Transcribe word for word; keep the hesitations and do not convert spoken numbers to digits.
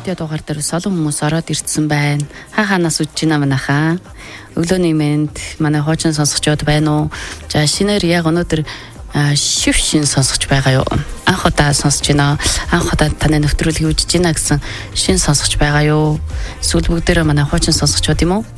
радио дугаар дээр олон хүмүүс ороод ирсэн байна. Хааханаас үдж байна манайхаа. Өглөөний мэнд манай хуучин сонсогчдод байна уу? За шинээр яг өнөөдөр шив шин сонсогч байгаа юу? Анх удаа сонсож байна. Анх удаа таны нэвтрүүлгийг үзэж байна гэсэн шин сонсогч байгаа юу? Эсвэл бүгдээрээ манай хуучин сонсогчдод юм уу?